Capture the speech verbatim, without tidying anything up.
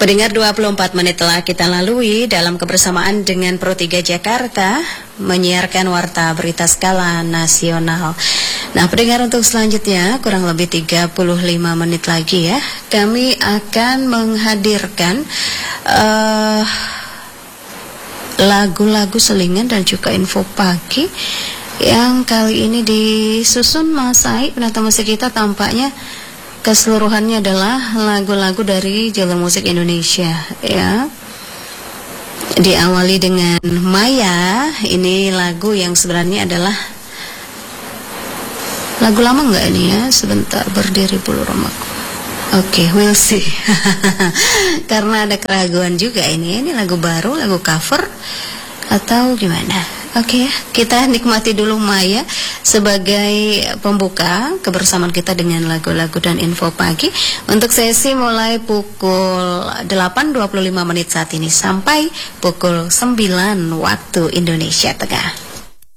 Pendengar, dua puluh empat menit telah kita lalui dalam kebersamaan dengan Pro tiga Jakarta menyiarkan warta berita skala nasional. Nah, pendengar, untuk selanjutnya kurang lebih tiga puluh lima menit lagi ya, kami akan menghadirkan uh, lagu-lagu selingan dan juga info pagi yang kali ini disusun Mas Said. Penata musik kita tampaknya keseluruhannya adalah lagu-lagu dari jalur musik Indonesia ya. Diawali dengan Maya. Ini lagu yang sebenarnya adalah lagu lama enggak ini ya? Sebentar, berdiri bulu remaku. Oke, okay, we'll see. Karena ada keraguan juga ini. Ini lagu baru, lagu cover atau gimana? Oke, okay, kita nikmati dulu Maya sebagai pembuka kebersamaan kita dengan lagu-lagu dan info pagi untuk sesi mulai pukul delapan dua puluh lima menit saat ini sampai pukul sembilan waktu Indonesia Tengah.